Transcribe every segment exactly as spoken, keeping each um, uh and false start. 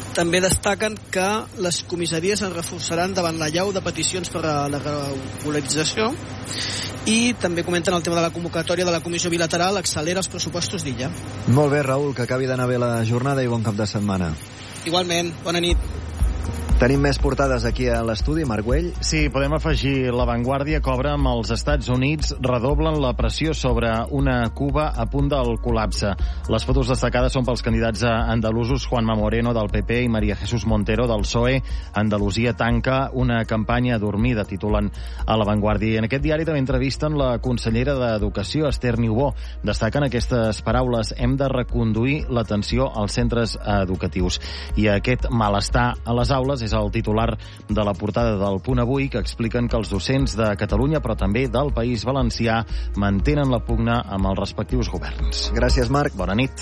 també destaquen que les comissaries es reforçaran davant la llau de peticions per a la regularització, i també comenten el tema de la convocatòria de la comissió bilateral accelera els pressupostos d'Illa. Molt bé, Raül, que acabi d'anar bé la jornada i bon cap de setmana. Igualment, bona nit. Tenim més portades aquí a l'estudi, Marc Güell. Sí, podem afegir La Vanguardia cobra amb els Estats Units redoblen la pressió sobre una Cuba a punt del col·lapse. Les fotos destacades són pels candidats andalusos Juanma Moreno del P P i María Jesús Montero del P S O E. Andalusia tanca una campanya dormida, titulen a La Vanguardia. I en aquest diari també entrevisten la consellera d'Educació, Esther Niubó. Destaquen aquestes paraules: hem de reconduir l'atenció als centres educatius. I aquest malestar a les aules és el titular de la portada del Punt Avui, que expliquen que els docents de Catalunya, però també del País Valencià, mantenen la pugna amb els respectius governs. Gràcies, Marc. Bona nit.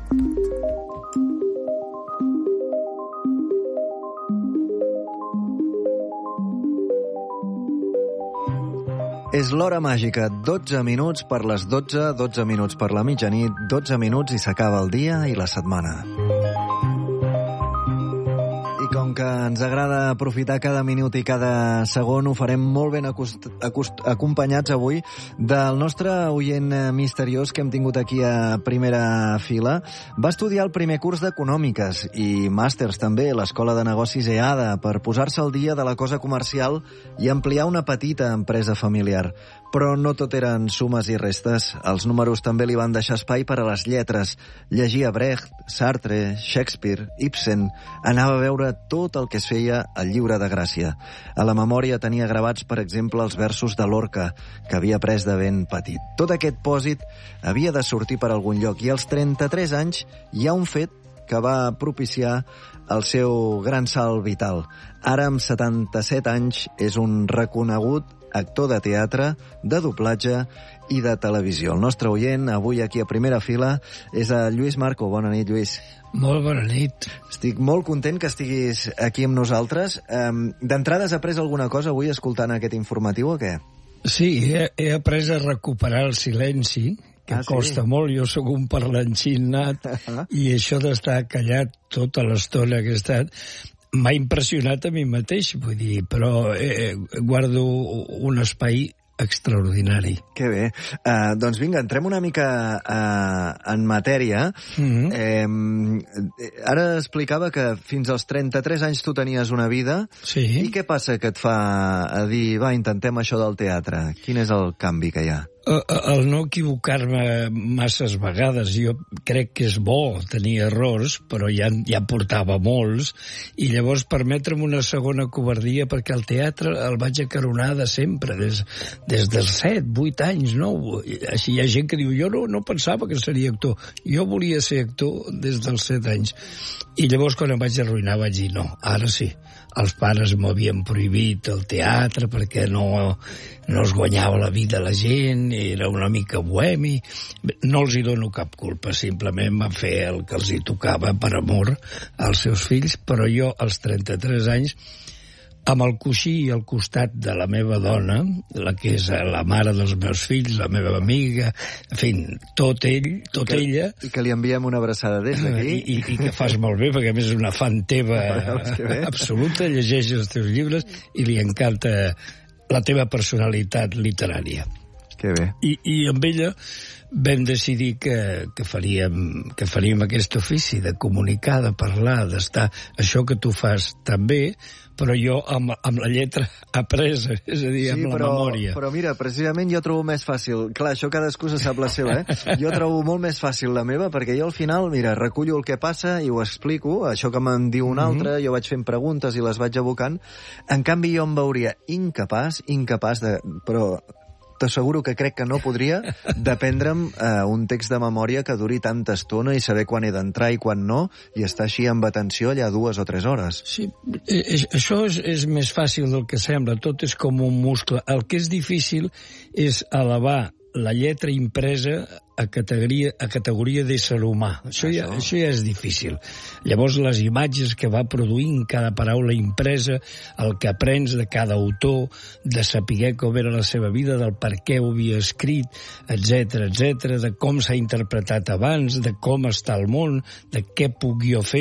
És l'hora màgica, dotze minuts per les dotze, dotze minuts per la mitjanit, dotze minuts i s'acaba el dia i la setmana. Com que ens agrada aprofitar cada minut i cada segon, ho farem molt ben acost acost acompanyats avui del nostre oient misteriós que hem tingut aquí a primera fila. Va estudiar el primer curs d'Econòmiques i màsters també a l'Escola de Negocis EADA per posar-se al dia de la cosa comercial i ampliar una petita empresa familiar. Però no tot eren sumes i restes. Els números també li van deixar espai per a les lletres. Llegia Brecht, Sartre, Shakespeare, Ibsen. Anava a veure tot el que es feia al Llibre de Gràcia. A la memòria tenia gravats, per exemple, els versos de Lorca, que havia pres de ben petit. Tot aquest pòsit havia de sortir per algun lloc, i als trenta-tres anys hi ha un fet que va propiciar el seu gran salt vital. Ara, amb setanta-set anys, és un reconegut actor de teatre, de doblatge i de televisió. El nostre oient, avui aquí a primera fila, és el Lluís Marco. Bona nit, Lluís. Molt bona nit. Estic molt content que estiguis aquí amb nosaltres. Um, D'entrada, has après alguna cosa avui escoltant aquest informatiu o què? Sí, he, he après a recuperar el silenci, que ah, costa sí? molt. Jo sóc un parlanxin nat i això d'estar callat tota l'estona que he estat m'ha impressionat a mi mateix, vull dir, però eh, guardo un espai extraordinari. Que bé. Uh, doncs vinga, entrem una mica uh, en matèria. Mm-hmm. eh, ara explicava que fins als trenta-tres anys tu tenies una vida. Sí. I què passa que et fa a dir, va, intentem això del teatre? Quin és el canvi que hi ha? El no equivocar-me masses vegades. Jo crec que és bo tenir errors, però ja, ja portava molts, i llavors permetre'm una segona covardia, perquè el teatre el vaig acaronar de sempre, des, des dels set, vuit anys, no? Així hi ha gent que diu, jo no, no pensava que seria actor. Jo volia ser actor des dels set anys. I llavors, quan em vaig arruïnar, vaig dir, no, ara sí. Els pares m'havien prohibit el teatre perquè no, no es guanyava la vida la gent, era una mica bohemi. No els hi dono cap culpa, simplement van fer el que els hi tocava per amor als seus fills, però jo, als trenta-tres anys, amb el coixí al costat de la meva dona, la que és la mare dels meus fills, la meva amiga, en fi, tot ell, tot I que, ella... I que li enviem una abraçada des d'aquí. I, i, I que fas molt bé, perquè a més és una fan teva absoluta, llegeix els teus llibres i li encanta la teva personalitat literària. Que bé. I, i amb ella vam decidir que, que, faríem, que faríem aquest ofici de comunicar, de parlar, d'estar... Això que tu fas també, però jo amb, amb la lletra apresa, és a dir, sí, amb la però, memòria. Però mira, precisament jo trobo més fàcil... Clar, això cadascú se sap la seva, eh? Jo trobo molt més fàcil la meva, perquè jo al final, mira, recullo el que passa i ho explico, això que me'n diu un altre, mm-hmm. jo vaig fent preguntes i les vaig abocant. En canvi, jo em veuria incapaç, incapaç de... Però t'asseguro que crec que no podria d'aprendre'm eh, un text de memòria que duri tanta estona i saber quan he d'entrar i quan no, i estar així amb atenció allà dues o tres hores. Sí, això és, és més fàcil del que sembla, tot és com un muscle. El que és difícil és elevar la lletra impresa a categoria, a categoria d'ésser humà. Això, això. Ja, això ja és difícil. Llavors, les imatges que va produint cada paraula impresa, el que aprens de cada autor, de saber com era la seva vida, del per què ho havia escrit, etcètera, etcètera, de com s'ha interpretat abans, de com està el món, de què puc jo fer